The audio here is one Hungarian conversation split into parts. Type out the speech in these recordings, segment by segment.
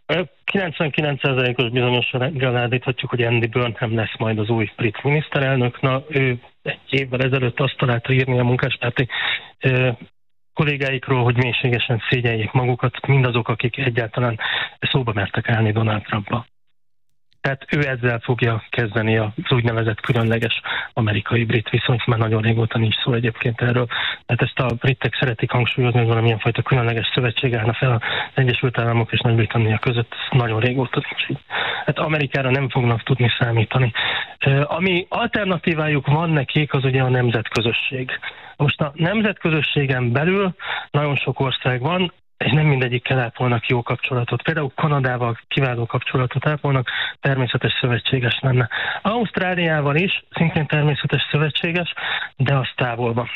99%-os bizonyossággal állíthatjuk, hogy Andy Burnham lesz majd az új brit miniszterelnök. Na, ő egy évvel ezelőtt azt találta írni a munkáspárti kollégáikról, hogy mélységesen szégyeljék magukat mindazok, akik egyáltalán szóba mertek állni Donald Trumpba. Tehát ő ezzel fogja kezdeni az úgynevezett különleges amerikai-brit viszonyt, már nagyon régóta nincs szó egyébként erről. Tehát ezt a britek szeretik hangsúlyozni, hogy valamilyen fajta különleges szövetség állna fel az Egyesült Államok és Nagy-Britannia között, ez nagyon régóta nincs így. Hát Amerikára nem fognak tudni számítani. Ami alternatívájuk van nekik, az ugye a nemzetközösség. Most a nemzetközösségen belül nagyon sok ország van, és nem mindegyikkel ápolnak jó kapcsolatot. Például Kanadával kiváló kapcsolatot ápolnak, természetes szövetséges lenne. Ausztráliával is szintén természetes szövetséges, de az távol van.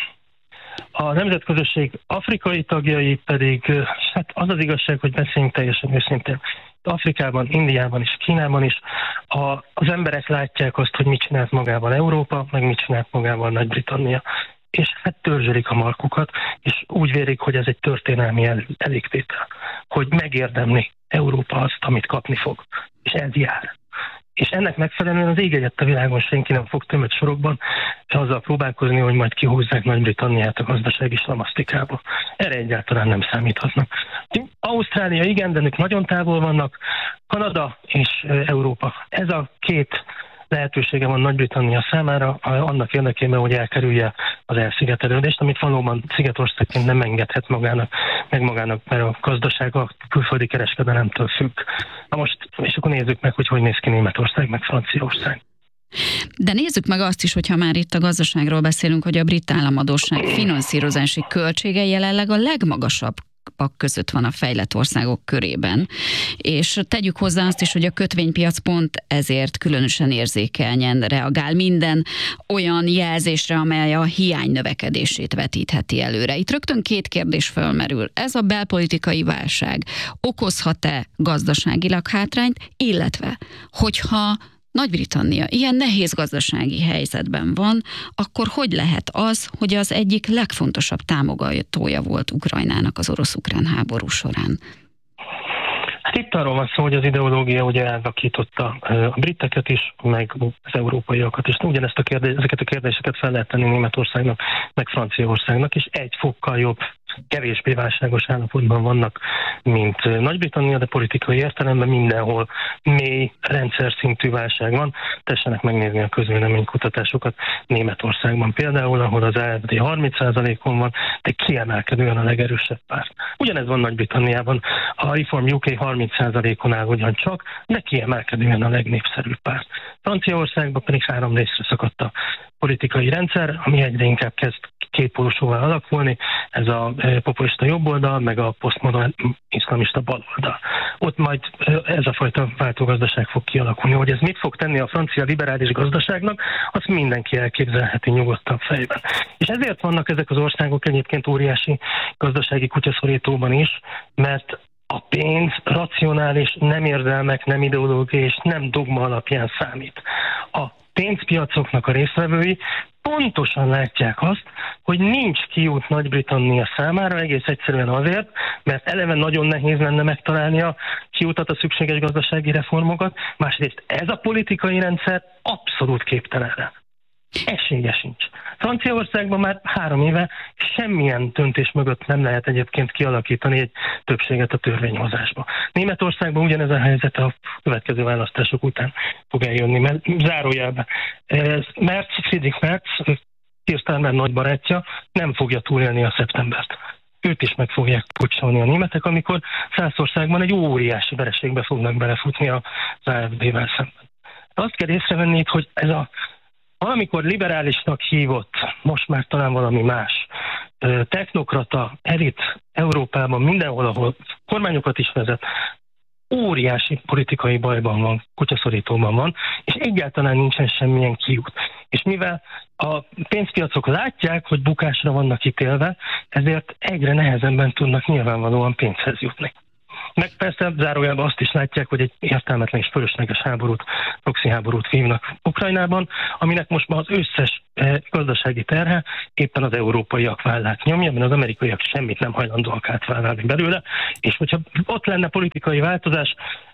A nemzetközösség afrikai tagjai pedig, hát az az igazság, hogy beszéljünk teljesen őszintén. Afrikában, Indiában és Kínában is az emberek látják azt, hogy mit csinált magával Európa, meg mit csinált magával Nagy-Britannia. És hát törzsölik a markukat, és úgy vérik, hogy ez egy történelmi elégtétel, hogy megérdemli Európa azt, amit kapni fog. És ez jár. És ennek megfelelően az ég egyet a világon senki nem fog tömött sorokban azzal próbálkozni, hogy majd kihúzzák Nagy-Britanniát a gazdasági slamasztikába. Erre egyáltalán nem számíthatnak. Ausztrália igen, de ők nagyon távol vannak. Kanada és Európa. Ez a két lehetősége van Nagy-Britannia számára annak érdekében, hogy elkerülje az elszigetelődést, amit valóban szigetországként nem engedhet magának, mert a gazdasága a külföldi kereskedelemtől függ. Na most, és akkor nézzük meg, hogy néz ki Németország, meg Franciaország. De nézzük meg azt is, hogyha már itt a gazdaságról beszélünk, hogy a brit államadósság finanszírozási költsége jelenleg a legmagasabb között van a fejlett országok körében. És tegyük hozzá azt is, hogy a kötvénypiac pont ezért különösen érzékenyen reagál minden olyan jelzésre, amely a hiány növekedését vetítheti előre. Itt rögtön két kérdés fölmerül. Ez a belpolitikai válság okozhat-e gazdaságilag hátrányt, illetve hogyha Nagy-Britannia ilyen nehéz gazdasági helyzetben van, akkor hogy lehet az, hogy az egyik legfontosabb támogatója volt Ukrajnának az orosz-ukrán háború során? Hát itt arról van szó, hogy az ideológia ugye elvakította a briteket is, meg az európaiakat is. Ugyanezt ezeket a kérdéseket fel lehet tenni Németországnak, meg Franciaországnak, és egy fokkal jobb, kevésbé válságos állapotban vannak, mint Nagy-Britannia, de politikai értelemben mindenhol mély, rendszer szintű válság van. Tessenek megnézni a közvéleménykutatásokat Németországban például, ahol az AfD 30%-on van, de kiemelkedően a legerősebb párt. Ugyanez van Nagy-Britanniában, a Reform UK 30%-on áll ugyancsak, de kiemelkedően a legnépszerűbb párt. Franciaországban pedig 3 részre szakadt a politikai rendszer, ami egyre inkább kezd kétpólusúvá alakulni, ez a populista jobboldal, meg a posztmodern iszlamista baloldal. Ott majd ez a fajta váltógazdaság fog kialakulni. Hogy ez mit fog tenni a francia liberális gazdaságnak, azt mindenki elképzelheti nyugodtan fejben. És ezért vannak ezek az országok egyébként óriási gazdasági kutyaszorítóban is, mert a pénz racionális, nem érzelmek, nem ideológia és nem dogma alapján számít. A pénzpiacoknak a résztvevői pontosan látják azt, hogy nincs kiút Nagy-Britannia számára, egész egyszerűen azért, mert eleve nagyon nehéz lenne megtalálni a kiutat, a szükséges gazdasági reformokat, másrészt ez a politikai rendszer abszolút képtelen rá. Esélye sincs. Franciaországban már 3 éve semmilyen döntés mögött nem lehet egyébként kialakítani egy többséget a törvényhozásba. Németországban ugyanez a helyzet a következő választások után fog eljönni, mert zárójelben. Friedrich Merz, Keir Starmer nagy barátja, nem fogja túlélni a szeptembert. Őt is meg fogják pucsolni a németek, amikor Szászországban egy óriási vereségbe fognak belefutni az AfD-vel szemben. Azt kell észrevenni itt, hogy ez a valamikor liberálisnak hívott, most már talán valami más, technokrata, elit Európában, mindenhol, ahol kormányokat is vezet, óriási politikai bajban van, kutyaszorítóban van, és egyáltalán nincsen semmilyen kiút. És mivel a pénzpiacok látják, hogy bukásra vannak ítélve, ezért egyre nehezebben tudnak nyilvánvalóan pénzhez jutni. Meg persze zárójelben azt is látják, hogy egy értelmetlen és fölösleges háborút, proxy háborút vívnak Ukrajnában, aminek most már az összes gazdasági terhe éppen az európaiak vállát nyomja, mert az amerikaiak semmit nem hajlandóak átvállalni belőle, és hogyha ott lenne politikai változás,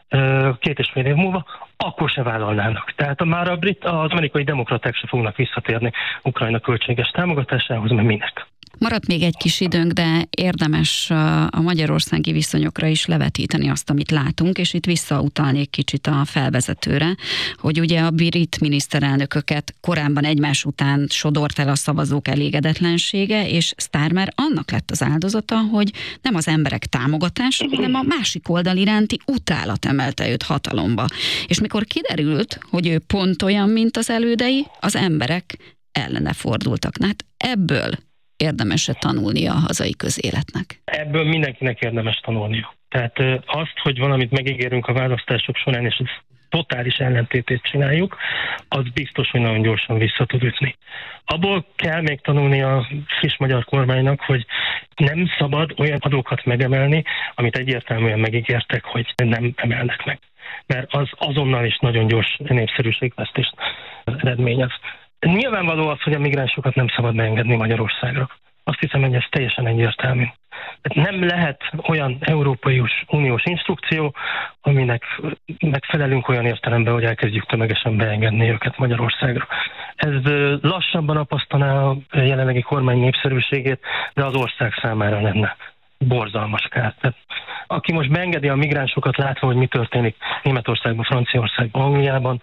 2,5 év múlva, akkor se vállalnának. Tehát már az amerikai demokraták se fognak visszatérni Ukrajna költséges támogatásához, mert minek? Maradt még egy kis időnk, de érdemes a magyarországi viszonyokra is levetíteni azt, amit látunk, és itt visszautalnék kicsit a felvezetőre, hogy ugye a brit miniszterelnököket korábban egymás után sodort el a szavazók elégedetlensége, és Starmer annak lett az áldozata, hogy nem az emberek támogatása, hanem a másik oldal iránti utálat emelte őt hatalomba. És mikor kiderült, hogy ő pont olyan, mint az elődei, az emberek ellene fordultak. Hát ebből érdemes tanulnia a hazai közéletnek? Ebből mindenkinek érdemes tanulnia. Tehát azt, hogy valamit megígérünk a választások során, és ez totális ellentétét csináljuk, az biztos, hogy nagyon gyorsan vissza tud ütni. Abból kell még tanulni a friss magyar kormánynak, hogy nem szabad olyan adókat megemelni, amit egyértelműen megígértek, hogy nem emelnek meg. Mert az azonnal is nagyon gyors népszerűségvesztést eredményez. Nyilvánvaló az, hogy a migránsokat nem szabad beengedni Magyarországra. Azt hiszem, hogy ez teljesen egyértelmű. Nem lehet olyan Európai Uniós instrukció, aminek megfelelünk olyan értelemben, hogy elkezdjük tömegesen beengedni őket Magyarországra. Ez lassabban apasztaná a jelenlegi kormány népszerűségét, de az ország számára lenne borzalmas kár. Tehát, aki most beengedi a migránsokat, látva, hogy mi történik Németországban, Franciaországban, Angliában,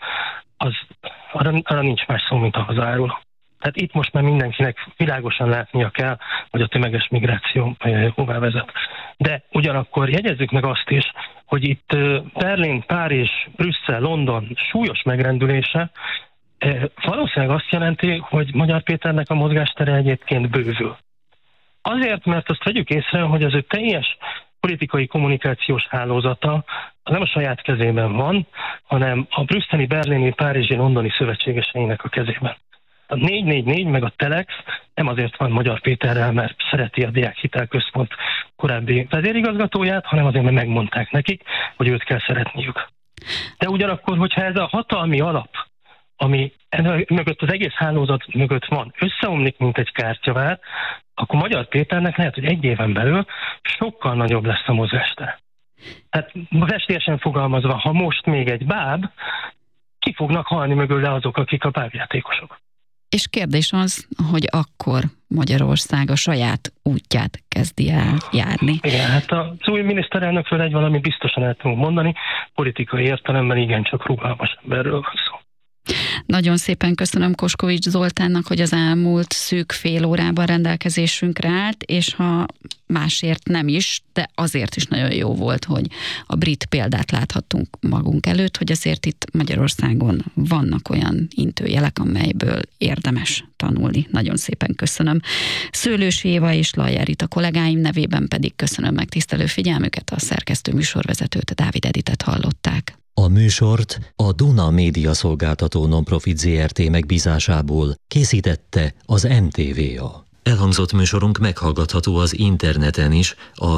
arra nincs más szó, mint a hazáról. Tehát itt most már mindenkinek világosan látnia kell, hogy a tömeges migráció hová vezet. De ugyanakkor jegyezzük meg azt is, hogy itt Berlin, Párizs, Brüsszel, London súlyos megrendülése valószínűleg azt jelenti, hogy Magyar Péternek a mozgástere egyébként bővül. Azért, mert azt vegyük észre, hogy az ő teljes politikai kommunikációs hálózata nem a saját kezében van, hanem a brüsszeli, berlini, párizsi, londoni szövetségeseinek a kezében. A 444 meg a Telex nem azért van Magyar Péterrel, mert szereti a Diák Hitelközpont korábbi vezérigazgatóját, hanem azért, mert megmondták nekik, hogy őt kell szeretniük. De ugyanakkor, hogyha ez a hatalmi alap, ami mögött az egész hálózat mögött van, összeomlik, mint egy kártyavár, akkor Magyar Péternek lehet, hogy egy éven belül sokkal nagyobb lesz a mozgástere. Tehát festélyesen fogalmazva, ha most még egy báb, ki fognak halni mögöle azok, akik a bábjátékosok. És kérdés az, hogy akkor Magyarország a saját útját kezdi el járni. Igen, hát az új miniszterelnökről egy valami biztosan el tudunk mondani, politikai értelemben igencsak rugalmas emberről van szó. Nagyon szépen köszönöm Koskovics Zoltánnak, hogy az elmúlt szűk fél órában rendelkezésünkre állt, és ha másért nem is, de azért is nagyon jó volt, hogy a brit példát láthattunk magunk előtt, hogy azért itt Magyarországon vannak olyan intőjelek, amelyből érdemes tanulni. Nagyon szépen köszönöm. Szőlősi Éva és Lajjár Rita kollégáim nevében pedig köszönöm megtisztelő figyelmüket, a szerkesztő műsorvezetőt, Dávid Editet hallották. A műsort a Duna Média Szolgáltató Nonprofit Zrt. Megbízásából készítette az NTVA. Elhangzott műsorunk meghallgatható az interneten is, a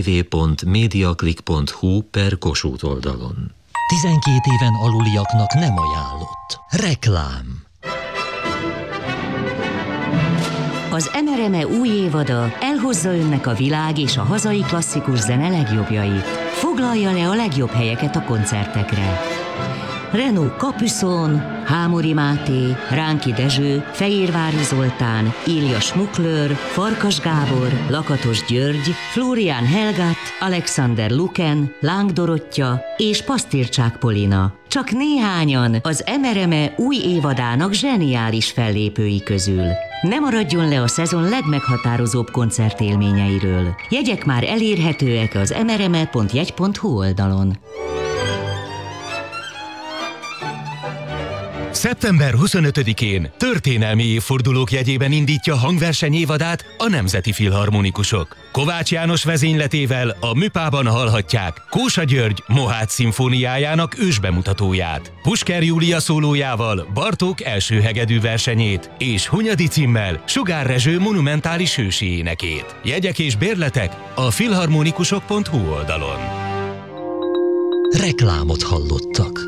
www.mediaclick.hu/Kossuth oldalon. 12 éven aluliaknak nem ajánlott. Reklám. Az MRME új évada elhozza önnek a világ és a hazai klasszikus zene legjobbjait. Foglalja le a legjobb helyeket a koncertekre. Renaud Capuçon, Hámori Máté, Ránki Dezső, Fehérvári Zoltán, Ilja Smuklőr, Farkas Gábor, Lakatos György, Flórián Helgát, Alexander Luken, Láng Dorottya és Pasztircsák Polina. Csak néhányan az MRME új évadának zseniális fellépői közül. Ne maradjon le a szezon legmeghatározóbb koncertélményeiről. Jegyek már elérhetőek az mrme.jegy.hu oldalon. Szeptember 25-én történelmi évfordulók jegyében indítja hangverseny évadát a Nemzeti Filharmonikusok. Kovács János vezényletével a Műpában hallhatják Kósa György Mohács szimfóniájának ősbemutatóját, Pusker Júlia szólójával Bartók első hegedű versenyét, és Hunyadi Cimmel Sugár Rezső monumentális ősi énekét. Jegyek és bérletek a filharmonikusok.hu oldalon. Reklámot hallottak.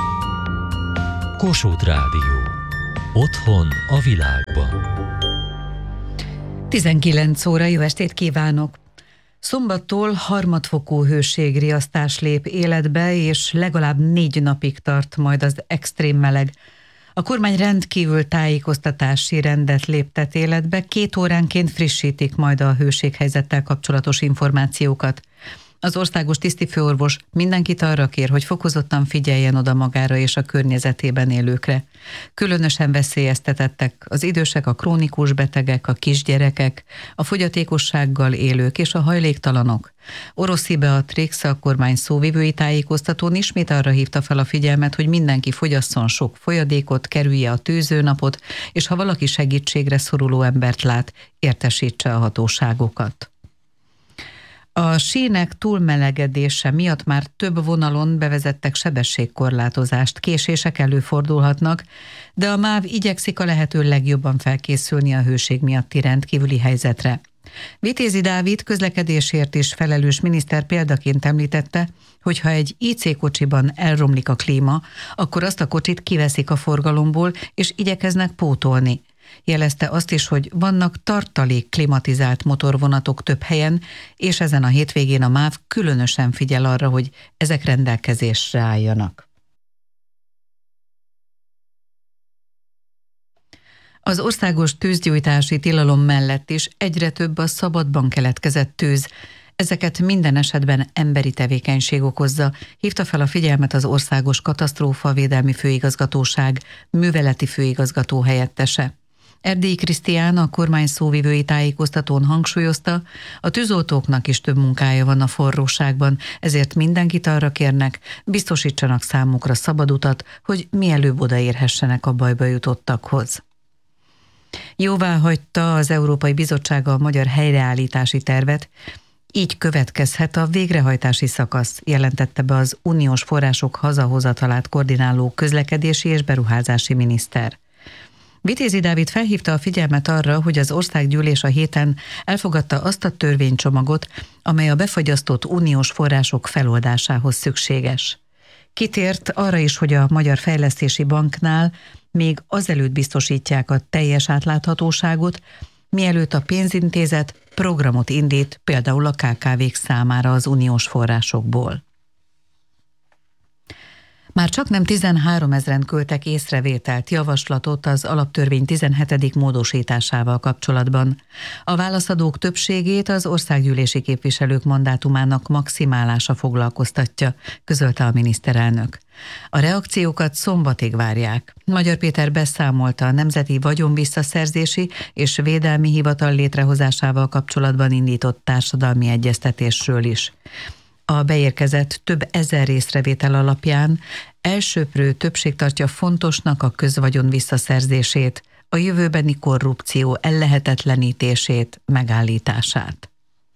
Kossuth Rádió. Otthon a világban. 19 óra, jó estét kívánok! Szombattól harmadfokú hőségriasztás lép életbe, és legalább 4 napig tart majd az extrém meleg. A kormány rendkívül tájékoztatási rendet léptet életbe, 2 óránként frissítik majd a hőséghelyzettel kapcsolatos információkat. Az országos tisztifőorvos mindenkit arra kér, hogy fokozottan figyeljen oda magára és a környezetében élőkre. Különösen veszélyeztetettek az idősek, a krónikus betegek, a kisgyerekek, a fogyatékossággal élők és a hajléktalanok. Oroszi Beatrix, a kormány szóvivői tájékoztatón ismét arra hívta fel a figyelmet, hogy mindenki fogyasszon sok folyadékot, kerülje a tűzőnapot, és ha valaki segítségre szoruló embert lát, értesítse a hatóságokat. A sínek túlmelegedése miatt már több vonalon bevezettek sebességkorlátozást, késések előfordulhatnak, de a MÁV igyekszik a lehető legjobban felkészülni a hőség miatti rendkívüli helyzetre. Vitézi Dávid közlekedésért is felelős miniszter példaként említette, hogy ha egy IC kocsiban elromlik a klíma, akkor azt a kocsit kiveszik a forgalomból, és igyekeznek pótolni. Jelezte azt is, hogy vannak tartalék klimatizált motorvonatok több helyen, és ezen a hétvégén a MÁV különösen figyel arra, hogy ezek rendelkezésre álljanak. Az országos tűzgyújtási tilalom mellett is egyre több a szabadban keletkezett tűz. Ezeket minden esetben emberi tevékenység okozza, hívta fel a figyelmet az Országos Katasztrófavédelmi Főigazgatóság műveleti főigazgató helyettese. Erdélyi Krisztián, a kormány szóvivői tájékoztatón hangsúlyozta, a tűzoltóknak is több munkája van a forróságban, ezért mindenkit arra kérnek, biztosítsanak számukra szabad utat, hogy mielőbb odaérhessenek a bajba jutottakhoz. Jóváhagyta az Európai Bizottság a magyar helyreállítási tervet, így következhet a végrehajtási szakasz, jelentette be az uniós források hazahozatalát koordináló közlekedési és beruházási miniszter. Vitézi Dávid felhívta a figyelmet arra, hogy az országgyűlés a héten elfogadta azt a törvénycsomagot, amely a befagyasztott uniós források feloldásához szükséges. Kitért arra is, hogy a Magyar Fejlesztési Banknál még azelőtt biztosítják a teljes átláthatóságot, mielőtt a pénzintézet programot indít, például a KKV-k számára az uniós forrásokból. Már csaknem 13 000-en küldtek észrevételt, javaslatot az alaptörvény 17. módosításával kapcsolatban. A válaszadók többségét az országgyűlési képviselők mandátumának maximálása foglalkoztatja, közölte a miniszterelnök. A reakciókat szombatig várják. Magyar Péter beszámolt a Nemzeti Vagyonvisszaszerzési és Védelmi Hivatal létrehozásával kapcsolatban indított társadalmi egyeztetésről is. A beérkezett több ezer észrevétel alapján elsöprő többség tartja fontosnak a közvagyon visszaszerzését, a jövőbeni korrupció ellehetetlenítését, megállítását.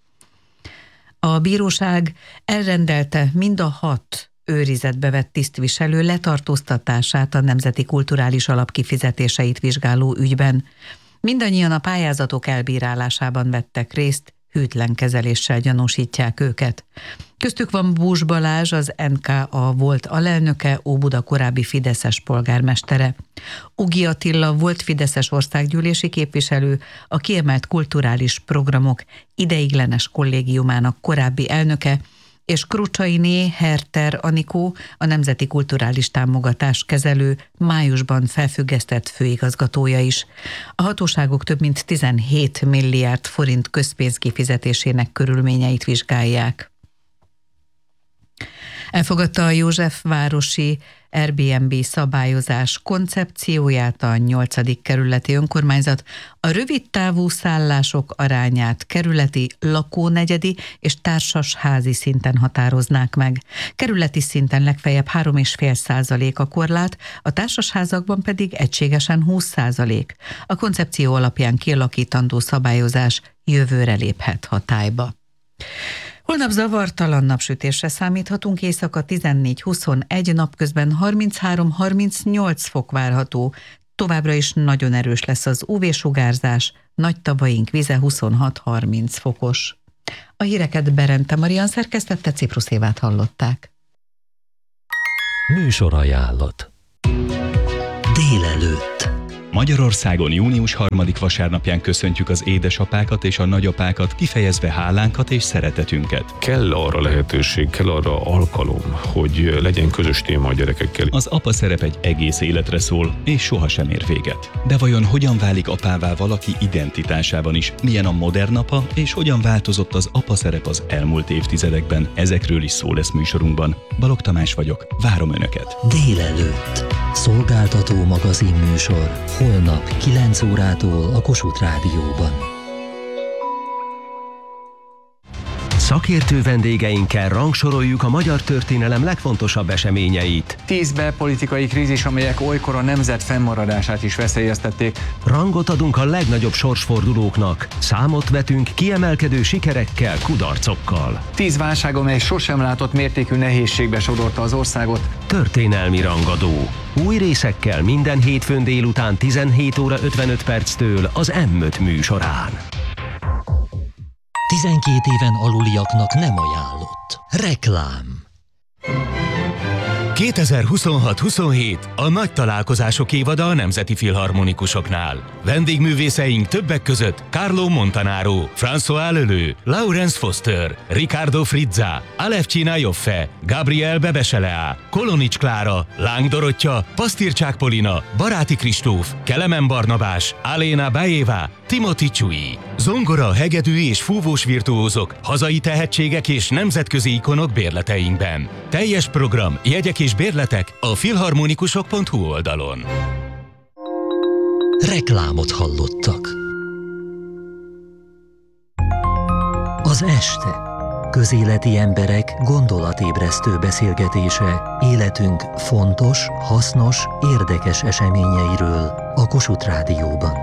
A bíróság elrendelte mind a 6 őrizetbe vett tisztviselő letartóztatását a Nemzeti Kulturális Alap kifizetéseit vizsgáló ügyben. Mindannyian a pályázatok elbírálásában vettek részt, hűtlen kezeléssel gyanúsítják őket. Köztük van Bús Balázs, az NKA volt alelnöke, Óbuda korábbi fideszes polgármestere. Ugi Attila volt fideszes országgyűlési képviselő, a kiemelt kulturális programok ideiglenes kollégiumának korábbi elnöke, és Krucsainé Herter Anikó, a Nemzeti Kulturális Támogatás kezelő, májusban felfüggesztett főigazgatója is. A hatóságok több mint 17 milliárd forint közpénz kifizetésének körülményeit vizsgálják. Elfogadta a Józsefvárosi Airbnb szabályozás koncepcióját a 8. kerületi önkormányzat, a rövidtávú szállások arányát kerületi, lakónegyedi és társasházi szinten határoznák meg. Kerületi szinten legfeljebb 3,5% a korlát, a társasházakban pedig egységesen 20%. A koncepció alapján kialakítandó szabályozás jövőre léphet hatályba. Holnap zavartalan napsütésre számíthatunk, éjszaka 14-21, napközben 33-38 fok várható. Továbbra is nagyon erős lesz az UV-sugárzás, nagy tavaink vize 26-30 fokos. A híreket Berente Marian szerkesztette, Ciprus Évát hallották. Műsorajánlat. Délelőtt. Magyarországon június 3. vasárnapján köszöntjük az édesapákat és a nagyapákat, kifejezve hálánkat és szeretetünket. Kell arra lehetőség, kell arra alkalom, hogy legyen közös téma a gyerekekkel. Az apa szerep egy egész életre szól, és sohasem ér véget. De vajon hogyan válik apává valaki identitásában is? Milyen a modern apa, és hogyan változott az apa szerep az elmúlt évtizedekben? Ezekről is szó lesz műsorunkban. Balogh Tamás vagyok, várom Önöket. Délelőtt. Szolgáltató magazinműsor. Holnap 9 órától a Kossuth Rádióban. Szakértő vendégeinkkel rangsoroljuk a magyar történelem legfontosabb eseményeit. 10 belpolitikai krízis, amelyek olykor a nemzet fennmaradását is veszélyeztették. Rangot adunk a legnagyobb sorsfordulóknak. Számot vetünk kiemelkedő sikerekkel, kudarcokkal. 10 válság, amely sosem látott mértékű nehézségbe sodorta az országot. Történelmi rangadó. Új részekkel minden hétfőn délután 17 óra 55 perctől az M5 műsorán. 12 éven aluliaknak nem ajánlott. Reklám. 2026-27 a nagy találkozások évada a Nemzeti Filharmonikusoknál. Vendégművészeink többek között Carlo Montanaro, François Leleu, Laurence Foster, Riccardo Frizza, Alevcsina Joffe, Gabriel Bebeseleá, Kolonics Klára, Láng Dorottya, Pasztircsák Polina, Baráti Kristóf, Kelemen Barnabás, Aléna Bajeva, Timothy Csui. Zongora, hegedű és fúvós virtuózok, hazai tehetségek és nemzetközi ikonok bérleteinkben. Teljes program, jegyek és bérletek a filharmonikusok.hu oldalon. Reklámot hallottak. Az este. Közéleti emberek gondolatébresztő beszélgetése életünk fontos, hasznos, érdekes eseményeiről a Kossuth Rádióban.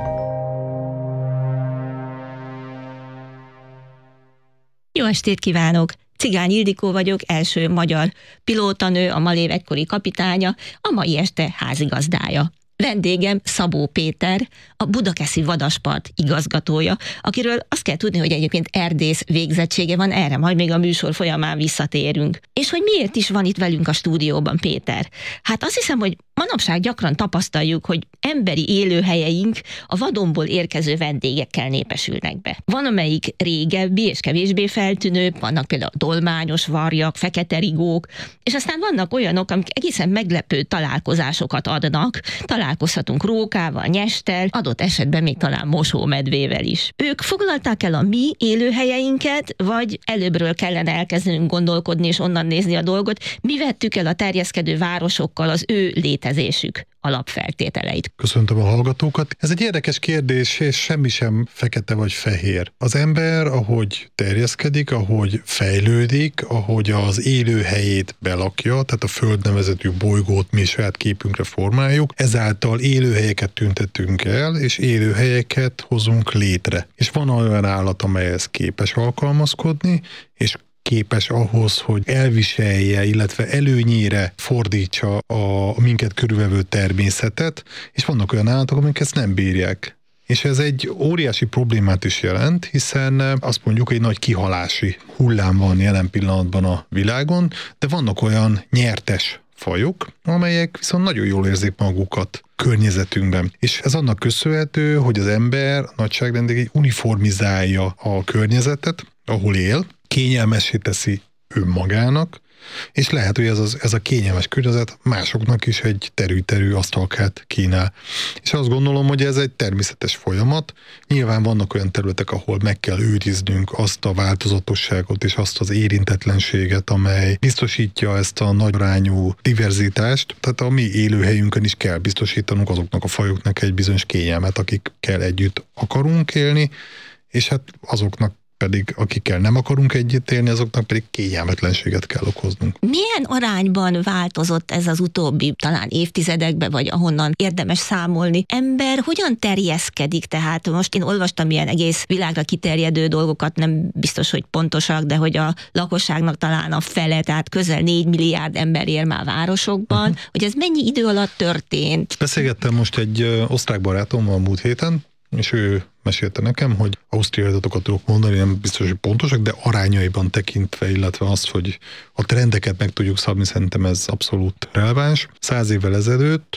Jó estét kívánok! Cigány Ildikó vagyok, első magyar pilótanő, a Malév egykori kapitánya, a mai este házigazdája. Vendégem Szabó Péter, a Budakeszi Vadaspart igazgatója, akiről azt kell tudni, hogy egyébként erdész végzettsége van, erre majd még a műsor folyamán visszatérünk. És hogy miért is van itt velünk a stúdióban Péter? Hát azt hiszem, hogy manapság gyakran tapasztaljuk, hogy emberi élőhelyeink a vadonból érkező vendégekkel népesülnek be. Van, amelyik régebbi és kevésbé feltűnő, vannak például dolmányos varjak, fekete rigók, és aztán vannak olyanok, amik egészen meglepő találkozásokat adnak. Találkozhatunk rókával, nyesttel, adott esetben még talán mosómedvével is. Ők foglalták el a mi élőhelyeinket, vagy előbbről kellene elkezdenünk gondolkodni és onnan nézni a dolgot, mi vettük el a terjeszkedő városokkal az ő létezésük alapfeltételeit. Köszöntöm a hallgatókat. Ez egy érdekes kérdés, és semmi sem fekete vagy fehér. Az ember, ahogy terjeszkedik, ahogy fejlődik, ahogy az élőhelyét belakja, tehát a Föld nevezetű bolygót mi saját képünkre formáljuk, ezáltal élőhelyeket tüntetünk el, és élőhelyeket hozunk létre. És van olyan állat, amelyhez képes alkalmazkodni, és képes ahhoz, hogy elviselje, illetve előnyére fordítsa a minket körülvevő természetet, és vannak olyan állatok, amik ezt nem bírják. És ez egy óriási problémát is jelent, hiszen azt mondjuk, hogy egy nagy kihalási hullám van jelen pillanatban a világon, de vannak olyan nyertes fajok, amelyek viszont nagyon jól érzik magukat környezetünkben. És ez annak köszönhető, hogy az ember nagyságrendileg uniformizálja a környezetet, ahol él, kényelmessé teszi önmagának, és lehet, hogy ez a kényelmes környezet másoknak is egy terű asztalkát kínál. És azt gondolom, hogy ez egy természetes folyamat. Nyilván vannak olyan területek, ahol meg kell őriznünk azt a változatosságot és azt az érintetlenséget, amely biztosítja ezt a nagyarányú diverzitást. Tehát a mi élőhelyünkön is kell biztosítanunk azoknak a fajoknak egy bizonyos kényelmet, akikkel együtt akarunk élni, és hát azoknak pedig akikkel nem akarunk együtt élni, azoknak pedig kényelmetlenséget kell okoznunk. Milyen arányban változott ez az utóbbi talán évtizedekben, vagy ahonnan érdemes számolni? Ember hogyan terjeszkedik? Tehát most én olvastam ilyen egész világra kiterjedő dolgokat, nem biztos, hogy pontosak, de hogy a lakosságnak talán a fele, tehát közel 4 milliárd ember él már városokban, hogy ez mennyi idő alatt történt? Beszélgettem most egy osztrák barátommal a múlt héten, és ő mesélte nekem, hogy ausztriai adatokat tudok mondani, nem biztos, hogy pontosak, de arányaiban tekintve, illetve azt, hogy a trendeket meg tudjuk szabni, szerintem ez abszolút releváns. 100 évvel ezelőtt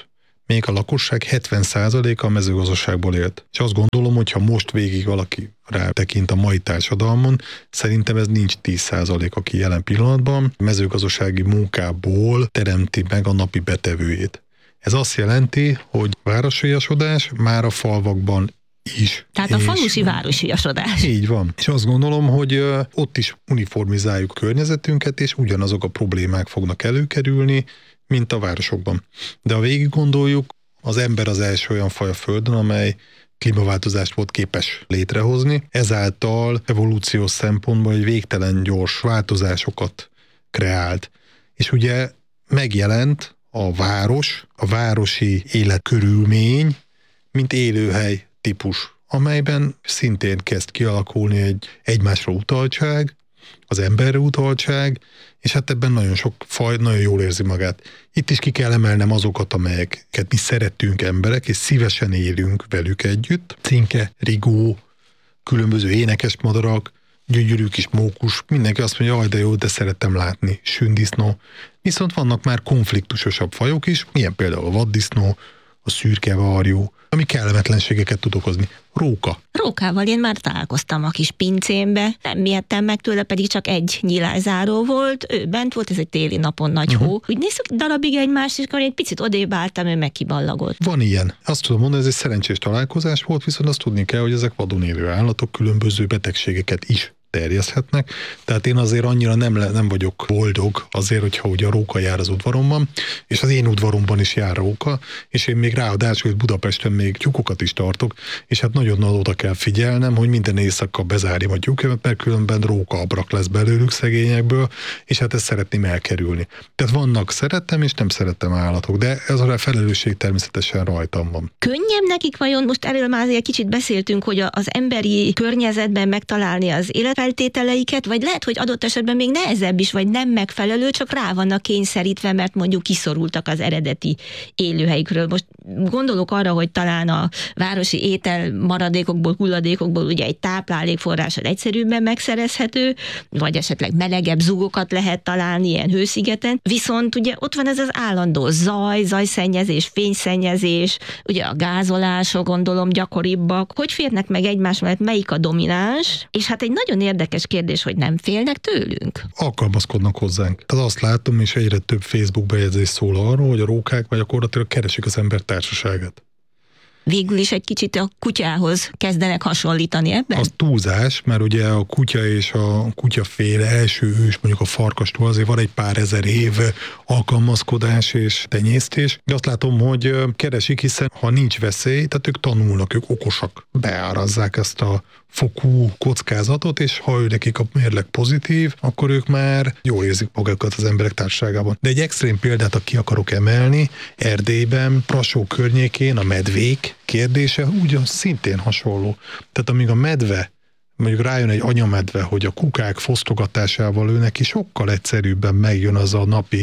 még a lakosság 70%-a a mezőgazdaságból élt. És azt gondolom, hogy ha most végig valaki rátekint a mai társadalmon, szerintem ez nincs 10%, aki jelen pillanatban mezőgazdasági munkából teremti meg a napi betevőjét. Ez azt jelenti, hogy városiasodás már a falvakban is. Tehát a falusi városiasodás. Így van. És azt gondolom, hogy ott is uniformizáljuk a környezetünket, és ugyanazok a problémák fognak előkerülni, mint a városokban. De ha végig gondoljuk, az ember az első olyan faj a Földön, amely klímaváltozást volt képes létrehozni, ezáltal evolúciós szempontból egy végtelen gyors változásokat kreált. És ugye megjelent a város, a városi életkörülmény, mint élőhely típus, amelyben szintén kezd kialakulni egy egymásra utaltság, az emberre utaltság, és hát ebben nagyon sok faj nagyon jól érzi magát. Itt is ki kell emelnem azokat, amelyeket mi szeretünk emberek, és szívesen élünk velük együtt. Cinke, rigó, különböző énekes madarak, gyönyörű kis mókus, mindenki azt mondja, jaj, de jó, de szeretem látni, sündisznó. Viszont vannak már konfliktusosabb fajok is, ilyen például a vaddisznó, a szürke varjú, ami kellemetlenségeket tud okozni. Róka. Rókával én már találkoztam a kis pincémbe, nem ijedtem meg tőle, pedig csak egy nyílászáró volt, ő bent volt, ez egy téli napon nagy hó. Úgy nézzük darabig egymást, és akkor egy picit odébb álltam, ő meg kiballagott. Van ilyen. Azt tudom mondani, ez egy szerencsés találkozás volt, viszont azt tudni kell, hogy ezek vadon élő állatok különböző betegségeket is terjeszthetnek. Tehát én azért annyira nem vagyok boldog azért, hogyha ugye a róka jár az udvaromban, és az én udvaromban is jár róka, és én még ráadásul Budapesten még tyúkokat is tartok, és hát nagyon oda kell figyelnem, hogy minden éjszaka bezárjam a tyúkokat, mert különben róka abrak lesz belőlük szegényekből, és hát ezt szeretném elkerülni. Tehát vannak szeretem és nem szeretem állatok, de ez a felelősség természetesen rajtam van. Könnyebb nekik vajon? Most erről már azért kicsit beszéltünk, hogy az emberi környezetben megtalálni az életfeltételeiket, vagy lehet, hogy adott esetben még nehezebb is, vagy nem megfelelő, csak rá vannak kényszerítve, mert mondjuk kiszorultak az eredeti élőhelyükről. Most gondolok arra, hogy talán a városi étel maradékokból, hulladékokból ugye egy táplálékforrással egyszerűbben megszerezhető, vagy esetleg melegebb zugokat lehet találni ilyen hőszigeten. Viszont ugye ott van ez az állandó zajszennyezés, fényszennyezés, ugye a gázolások gondolom gyakoribbak. Hogy férnek meg egymás mellett, melyik a domináns? És hát egy nagyon érdekes kérdés, hogy nem félnek tőlünk? Alkalmazkodnak hozzánk. Tehát azt látom, és egyre több Facebook bejegyzés szól arról, hogy a rókák vagy gyakorlatilag keresik az ember társaságát. Végül is egy kicsit a kutyához kezdenek hasonlítani ebben? Az túlzás, mert ugye a kutya és a kutyaféle első ős, mondjuk a farkastól azért van egy pár ezer év alkalmazkodás és tenyésztés. De azt látom, hogy keresik, hiszen ha nincs veszély, tehát ők tanulnak, ők okosak. Beárazzák ezt a fokú kockázatot, és ha ő nekik a mérleg pozitív, akkor ők már jól érzik magukat az emberek társaságában. De egy extrém példát, aki akarok emelni, Erdélyben, Brassó környékén a medvék kérdése ugyan szintén hasonló. Tehát amíg a medve, mondjuk rájön egy anyamedve, hogy a kukák fosztogatásával ő neki sokkal egyszerűbben megjön az a napi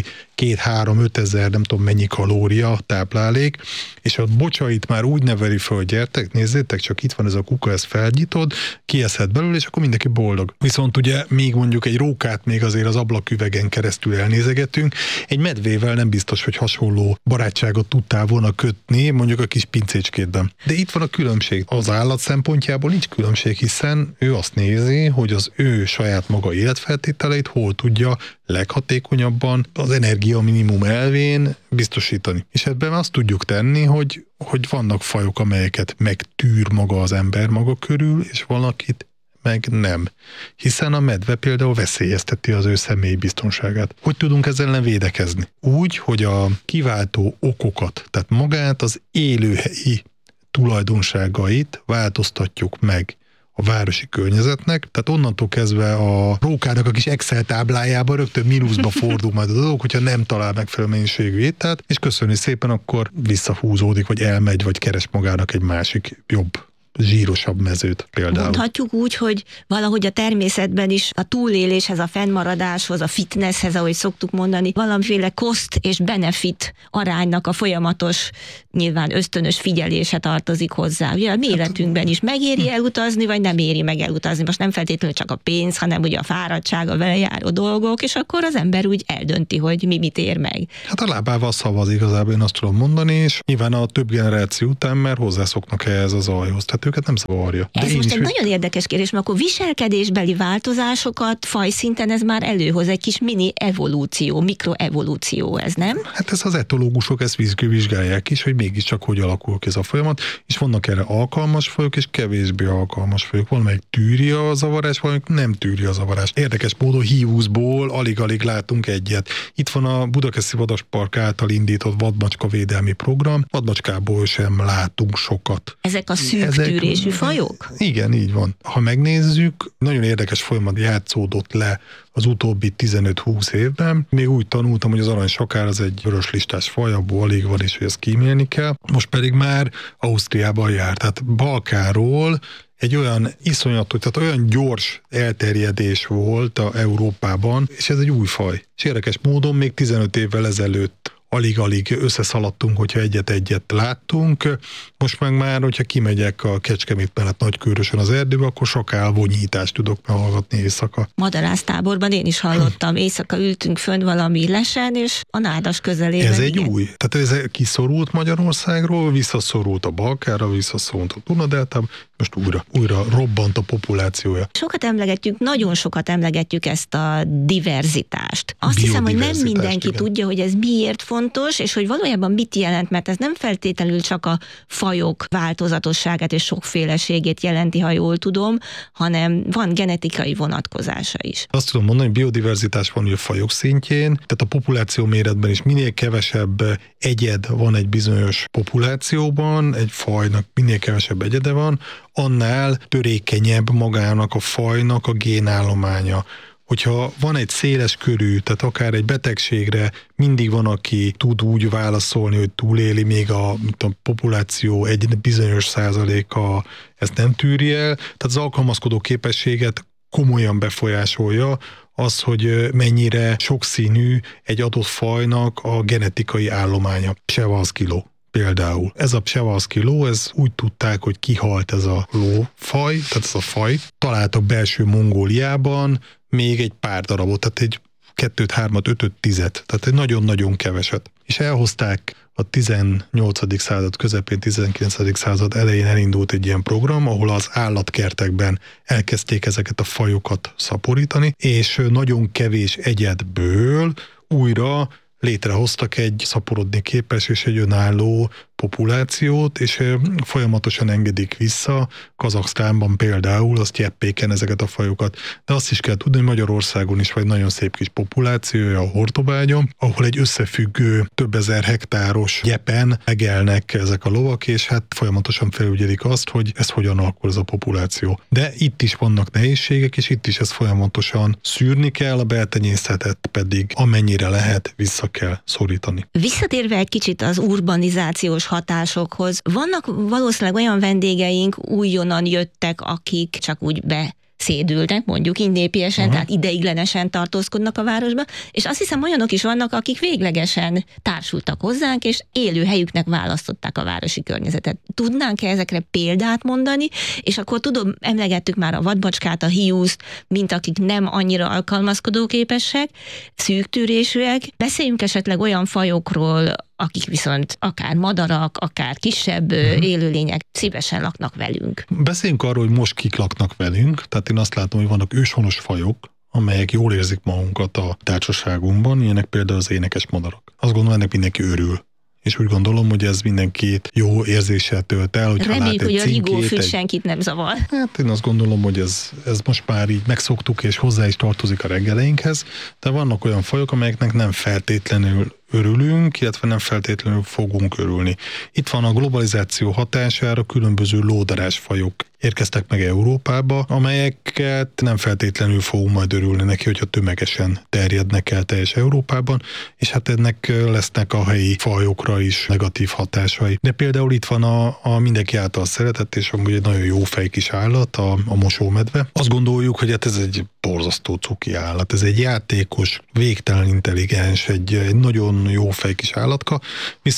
2-3-5 ezer, nem tudom mennyi kalória táplálék, és a bocsait már úgy neveli föl, hogy gyertek, nézzétek, csak itt van ez a kuka, ezt felnyitod, kieszed belőle, és akkor mindenki boldog. Viszont ugye még mondjuk egy rókát még azért az ablaküvegen keresztül elnézegetünk, egy medvével nem biztos, hogy hasonló barátságot tudtál volna kötni, mondjuk a kis pincécskédben. De itt van a különbség. Az állat szempontjából nincs különbség, hiszen ő azt nézi, hogy az ő saját maga életfeltételeit hol tudja leghatékonyabban az energia minimum elvén biztosítani. És ebben azt tudjuk tenni, hogy vannak fajok, amelyeket megtűr maga az ember maga körül, és valakit meg nem. Hiszen a medve például veszélyezteti az ő személyi biztonságát. Hogy tudunk ezzel ellen védekezni? Úgy, hogy a kiváltó okokat, tehát magát az élőhelyi tulajdonságait változtatjuk meg a városi környezetnek, tehát onnantól kezdve a rókának a kis Excel táblájában rögtön mínuszba fordul majd a dolog, hogyha nem talál megfelelő mennyiségű ételt, és köszönni szépen, akkor visszahúzódik, vagy elmegy, vagy keres magának egy másik jobb, zsírosabb mezőt például. Mondhatjuk úgy, hogy valahogy a természetben is a túléléshez, a fennmaradáshoz, a fitnesshez, ahogy szoktuk mondani, valamiféle cost és benefit aránynak a folyamatos nyilván ösztönös figyelése tartozik hozzá. Ugye a mi életünkben is megéri elutazni, vagy nem éri meg elutazni. Most nem feltétlenül csak a pénz, hanem ugye a fáradtság, a vele járó dolgok, és akkor az ember úgy eldönti, hogy mi mit ér meg. Hát a lábával szavaz igazából, én azt tudom mondani, és nyilván a több generáció után már hozzászoknak ehhez a zajhoz, tehát őket nem zavarja. Ez most egy nagyon érdekes kérdés, mert akkor viselkedésbeli változásokat fajszinten ez már előhoz, egy kis mini evolúció, mikroevolúció ez, nem? Hát ez az etológusok ezt vizsgálják is, hogy mégiscsak hogy alakul ki ez a folyamat, és vannak erre alkalmas fajok, és kevésbé alkalmas fajok. Valamelyik tűri a zavarás, valamelyik nem tűri a zavarás. Érdekes módon hiúzból alig-alig látunk egyet. Itt van a Budakeszi Vadaspark által indított vadmacska védelmi program, vadmacskából sem látunk sokat. Ezek a szűk tűrésű fajok? Igen, így van. Ha megnézzük, nagyon érdekes folyamat játszódott le az utóbbi 15-20 évben. Még úgy tanultam, hogy az aranysakár az egy vöröslistás faj, abból alig van is, hogy ezt kímélni kell. Most pedig már Ausztriában jár. Tehát Balkánról egy olyan iszonyatos, tehát olyan gyors elterjedés volt Európában, és ez egy új faj. És érdekes módon még 15 évvel ezelőtt alig-alig összeszaladtunk, hogyha egyet-egyet láttunk. Most meg már, hogyha kimegyek a Kecskemét mellett Nagykőrösön az erdőbe, akkor sakálvonyítást tudok hallgatni éjszaka. Madarásztáborban én is hallottam, éjszaka ültünk fönn valami lesen, és a nádas közelében. Ez egy új. Tehát ez kiszorult Magyarországról, visszaszorult a Balkánra, visszaszorult a Dunadeltába, most újra robbant a populációja. Sokat emlegetjük, nagyon sokat emlegetjük ezt a diverzitást. Azt hiszem, hogy nem mindenki tudja, hogy ez miért fontos, és hogy valójában mit jelent, mert ez nem feltétlenül csak a fajok változatosságát és sokféleségét jelenti, ha jól tudom, hanem van genetikai vonatkozása is. Azt tudom mondani, hogy biodiverzitás van a fajok szintjén, tehát a populáció méretben is minél kevesebb egyed van egy bizonyos populációban, egy fajnak minél kevesebb egyede van, annál törékenyebb magának a fajnak a génállománya. Hogyha van egy széles körű, tehát akár egy betegségre mindig van, aki tud úgy válaszolni, hogy túléli, még a populáció egy bizonyos százaléka ezt nem tűri el, tehát az alkalmazkodó képességet komolyan befolyásolja az, hogy mennyire sokszínű egy adott fajnak a genetikai állománya. Przewalski ló. Például. Ez a Przewalski ló, ez úgy tudták, hogy kihalt ez a lófaj, tehát ez a faj. Találtak belső Mongóliában még egy pár darabot, tehát egy 2, 3, 5, 10, tehát egy nagyon-nagyon keveset. És elhozták a 18. század közepén, 19. század elején elindult egy ilyen program, ahol az állatkertekben elkezdték ezeket a fajokat szaporítani, és nagyon kevés egyedből újra létrehoztak egy szaporodni képes és egy önálló populációt, és folyamatosan engedik vissza. Kazaksztánban például azt gyeppéken ezeket a fajokat. De azt is kell tudni, hogy Magyarországon is van egy nagyon szép kis populációja, a Hortobágyon, ahol egy összefüggő több ezer hektáros gyepen megelnek ezek a lovak, és hát folyamatosan felügyelik azt, hogy ez hogyan alakul ez a populáció. De itt is vannak nehézségek, és itt is ezt folyamatosan szűrni kell, a beltenyészetet pedig amennyire lehet vissza kell szorítani. Visszatérve egy kicsit az urbanizációs hatásokhoz, vannak valószínűleg olyan vendégeink, újonnan jöttek, akik csak úgy szédülnek, mondjuk így népiesen, tehát ideiglenesen tartózkodnak a városba, és azt hiszem olyanok is vannak, akik véglegesen társultak hozzánk, és élőhelyüknek választották a városi környezetet. Tudnánk-e ezekre példát mondani? És akkor tudom, emlegettük már a vadmacskát, a hiúzt, mint akik nem annyira alkalmazkodóképesek, szűktűrésűek. Beszéljünk esetleg olyan fajokról, akik viszont akár madarak, akár kisebb élőlények szívesen laknak velünk. Beszéljünk arról, hogy most kik laknak velünk, tehát én azt látom, hogy vannak őshonos fajok, amelyek jól érzik magunkat a társaságunkban, ilyenek például az énekes madarak. Azt gondolom, ennek mindenki örül. És úgy gondolom, hogy ez mindenkit jó érzéssel tölt el, hogyha reméljük, lát egy hogy cinkét, a rigófű senkit nem zavar. Hát én azt gondolom, hogy ez most már így megszoktuk, és hozzá is tartozik a reggeleinkhez, de vannak olyan fajok, amelyeknek nem feltétlenül örülünk, illetve nem feltétlenül fogunk örülni. Itt van a globalizáció hatására különböző lódarásfajok érkeztek meg Európába, amelyeket nem feltétlenül fogunk majd örülni neki, hogyha tömegesen terjednek el teljes Európában, és hát ennek lesznek a helyi fajokra is negatív hatásai. De például itt van a mindenki által szeretett, és amúgy egy nagyon jó fej kis állat, a mosómedve. Azt gondoljuk, hogy hát ez egy borzasztó cuki állat, ez egy játékos, végtelen intelligens, egy nagyon jó fej kis állatka, viszont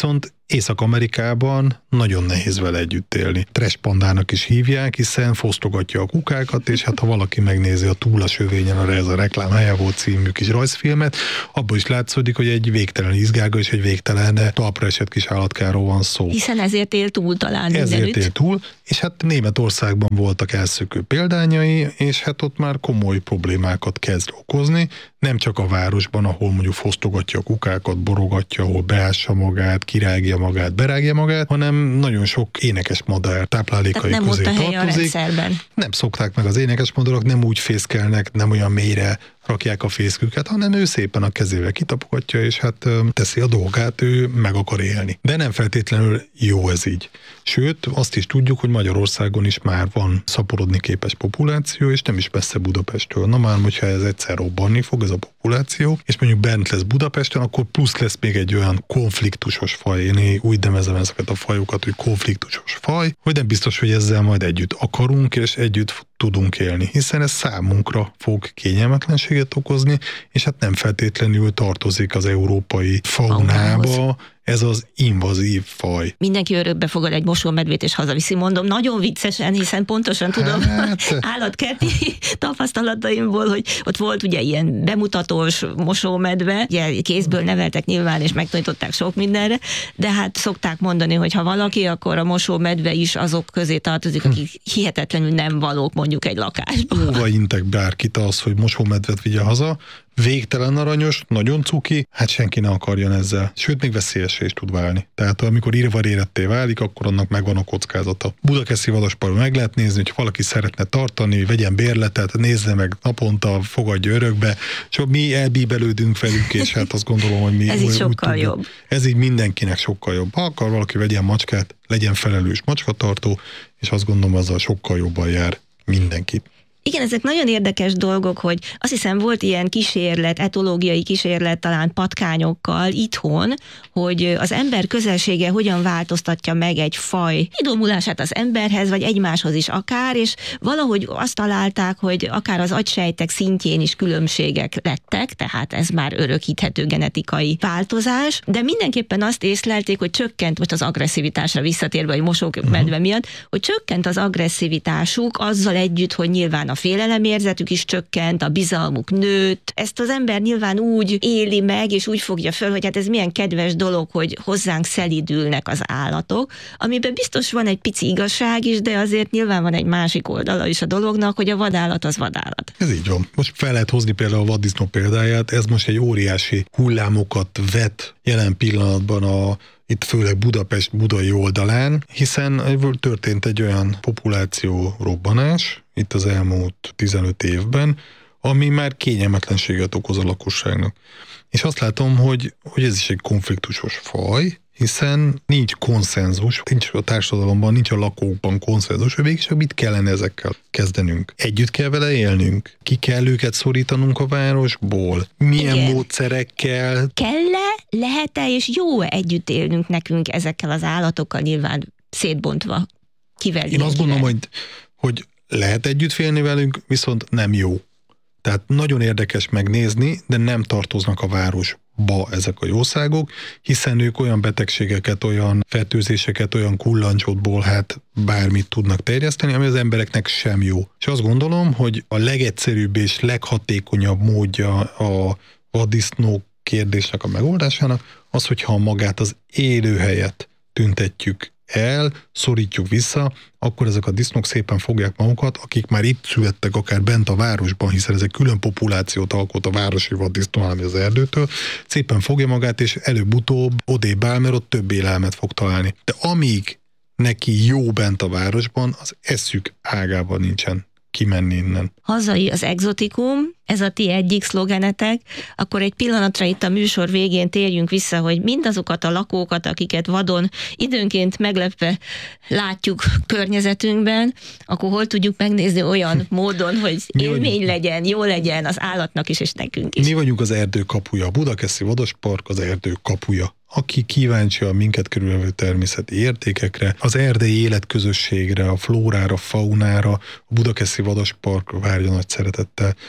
Észak-Amerikában nagyon nehéz vele együtt élni. Trash pandának is hívják, hiszen fosztogatja a kukákat, és hát ha valaki megnézi a Túl a sövényen, ez a reklám helye volt című kis rajzfilmet, abból is látszódik, hogy egy végtelen izgága és egy végtelen talpra esett kis állatkáról van szó. Hiszen ezért él túl talán mindenütt. Ezért él túl, és hát Németországban voltak elszökő példányai, és hát ott már komoly problémákat kezd okozni, nem csak a városban, ahol mondjuk fosztogatja a kukákat, borogatja, ahol beássa magát, kirágja magát, berágja magát, hanem nagyon sok énekes madár táplálékai nem közé ott a tartozik. Nem szokták meg az énekes madarak, nem úgy fészkelnek, nem olyan mélyre rakják a fészküket, hanem ő szépen a kezével kitapogatja, és hát teszi a dolgát, ő meg akar élni. De nem feltétlenül jó ez így. Sőt, azt is tudjuk, hogy Magyarországon is már van szaporodni képes populáció, és nem is messze Budapesttől. Na már, hogyha ez egyszer robbanni fog, ez a populáció, és mondjuk bent lesz Budapesten, akkor plusz lesz még egy olyan konfliktusos faj. Én úgy nevezem ezeket a fajokat, hogy konfliktusos faj, hogy nem biztos, hogy ezzel majd együtt akarunk, és együtt tudunk élni, hiszen ez számunkra fog kényelmetlenséget okozni, és hát nem feltétlenül tartozik az európai faunába, ez az invazív faj. Mindenki örökbe fogad egy mosómedvét és hazaviszi, mondom, nagyon viccesen, hiszen pontosan tudom állatkerti tapasztalataimból, hogy ott volt ugye ilyen bemutatós mosómedve, ugye kézből neveltek nyilván, és megtanították sok mindenre, de hát szokták mondani, hogy ha valaki, akkor a mosómedve is azok közé tartozik, akik hihetetlenül nem valók mondjuk egy lakásban. Óva intek bárkit az, hogy mosómedvet vigye haza, végtelen aranyos, nagyon cuki, hát senki ne akarjon ezzel. Sőt, még veszélyessé is tud válni. Tehát amikor írvaréretté válik, akkor annak megvan a kockázata. Budakeszi vadasparkban meg lehet nézni, hogy valaki szeretne tartani, vegyen bérletet, nézze meg naponta, fogadja örökbe, és mi elbíbelődünk velük, és hát azt gondolom, hogy mi ez így sokkal jobb. Ez így mindenkinek sokkal jobb. Ha akar valaki vegyen macskát, legyen felelős macskatartó, és azt gondolom, azzal sokkal jobban jár mindenki. Igen, ezek nagyon érdekes dolgok, hogy azt hiszem volt ilyen kísérlet, etológiai kísérlet talán patkányokkal itthon, hogy az ember közelsége hogyan változtatja meg egy faj idomulását az emberhez, vagy egymáshoz is akár, és valahogy azt találták, hogy akár az agysejtek szintjén is különbségek lettek, tehát ez már örökíthető genetikai változás, de mindenképpen azt észlelték, hogy csökkent, most az agresszivitásra visszatérve, vagy mosómedve miatt, hogy csökkent az agresszivitásuk azzal együtt, hogy nyilván a félelemérzetük is csökkent, a bizalmuk nőtt. Ezt az ember nyilván úgy éli meg, és úgy fogja föl, hogy hát ez milyen kedves dolog, hogy hozzánk szelídülnek az állatok, amiben biztos van egy pici igazság is, de azért nyilván van egy másik oldala is a dolognak, hogy a vadállat az vadállat. Ez így van. Most fel lehet hozni például a vaddisznó példáját, ez most egy óriási hullámokat vet jelen pillanatban itt főleg Budapest budai oldalán, hiszen történt egy olyan populáció robbanás itt az elmúlt 15 évben, ami már kényelmetlenséget okoz a lakosságnak. És azt látom, hogy ez is egy konfliktusos faj, hiszen nincs konszenzus, nincs a társadalomban, nincs a lakókban konszenzus, hogy végig mit kellene ezekkel kezdenünk. Együtt kell vele élnünk, ki kell őket szorítanunk a városból, milyen módszerekkel. Kell-e, lehet-e és jó együtt élnünk nekünk ezekkel az állatokkal, nyilván szétbontva? Kivel? Én azt gondolom, hogy lehet együtt félni velünk, viszont nem jó. Tehát nagyon érdekes megnézni, de nem tartoznak a városba ezek a jószágok, hiszen ők olyan betegségeket, olyan fertőzéseket, olyan kullancsotból hát bármit tudnak terjeszteni, ami az embereknek sem jó. És azt gondolom, hogy a legegyszerűbb és leghatékonyabb módja a vaddisznó kérdésnek a megoldásának az, hogyha magát az élőhelyet tüntetjük el, szorítjuk vissza, akkor ezek a disznók szépen fogják magukat, akik már itt születtek, akár bent a városban, hiszen ez egy külön populációt alkot a városi vaddisznó, ami az erdőtől, szépen fogja magát, és előbb-utóbb odébb áll, mert ott több élelmet fog találni. De amíg neki jó bent a városban, az eszük ágában nincsen kimenni innen. Hazai az egzotikum, ez a ti egyik szlogenetek, akkor egy pillanatra itt a műsor végén térjünk vissza, hogy mindazokat a lakókat, akiket vadon időnként meglepve látjuk környezetünkben, akkor hol tudjuk megnézni olyan módon, hogy élmény legyen, jó legyen az állatnak is, és nekünk is. Mi vagyunk az erdő kapuja, a Budakeszi Vadaspark az erdő kapuja. Aki kíváncsi a minket körülvevő természeti értékekre, az erdei életközösségre, a flórára, faunára, a Budakeszi Vadaspark várja nagy szeretettel. Itt egy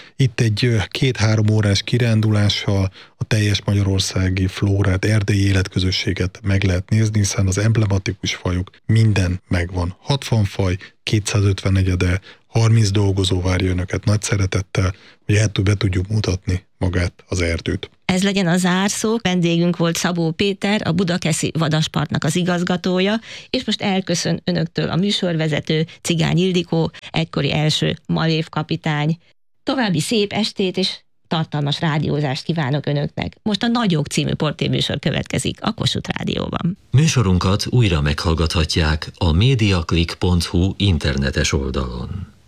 egy 2-3 órás kirándulással a teljes magyarországi flórát, erdei életközösséget meg lehet nézni, hiszen az emblematikus fajok minden megvan. 60 faj, 250 egyede, 30 dolgozó várja önöket nagy szeretettel, hogy be tudjuk mutatni magát az erdőt. Ez legyen a zárszó. Vendégünk volt Szabó Péter, a Budakeszi Vadasparknak az igazgatója, és most elköszön önöktől a műsorvezető Cigány Ildikó, egykori első malévkapitány. További szép estét és tartalmas rádiózást kívánok önöknek. Most a Nagyok című portéműsor következik a Kossuth Rádióban. Műsorunkat újra meghallgathatják a mediaclick.hu internetes oldalon.